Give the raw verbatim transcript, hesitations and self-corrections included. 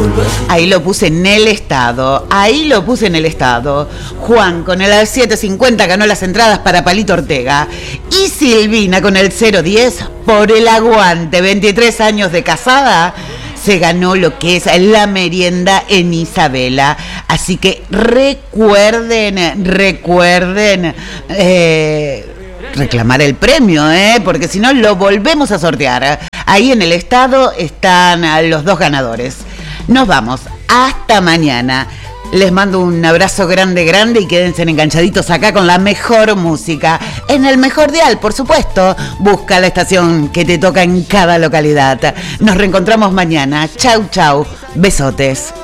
Ahí lo puse en el estado, ahí lo puse en el estado. Juan con el siete cincuenta ganó las entradas para Palito Ortega. Y Silvina con el cero diez por el aguante, veintitrés años de casada, se ganó lo que es la merienda en Isabela. Así que recuerden, recuerden eh, reclamar el premio, ¿eh? Porque si no lo volvemos a sortear. Ahí en el estado están los dos ganadores. Nos vamos, hasta mañana. Les mando un abrazo grande, grande y quédense enganchaditos acá con la mejor música. En el mejor dial, por supuesto. Busca la estación que te toca en cada localidad. Nos reencontramos mañana. Chau, chau. Besotes.